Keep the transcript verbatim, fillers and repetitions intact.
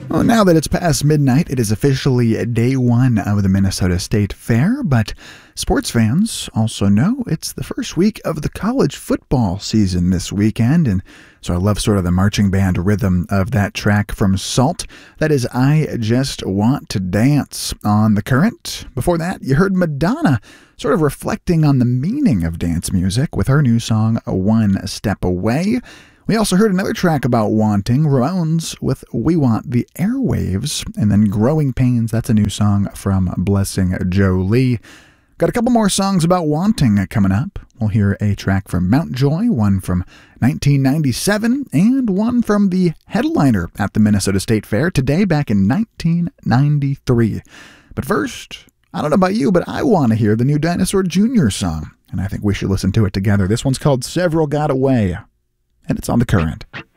Well, now that it's past midnight, it is officially day one of the Minnesota State Fair, but sports fans also know it's the first week of the college football season this weekend, and so I love sort of the marching band rhythm of that track from Salt. That is I Just Want to Dance on The Current. Before that, you heard Madonna sort of reflecting on the meaning of dance music with her new song, One Step Away. We also heard another track about wanting, Ramones with We Want the Airwaves, and then Growing Pains, that's a new song from Blessing Jolie. Got a couple more songs about wanting coming up. We'll hear a track from Mountjoy, one from nineteen ninety-seven, and one from the headliner at the Minnesota State Fair today back in nineteen ninety-three. But first, I don't know about you, but I want to hear the new Dinosaur Junior song, and I think we should listen to it together. This one's called Several Got Away, and it's on The Current.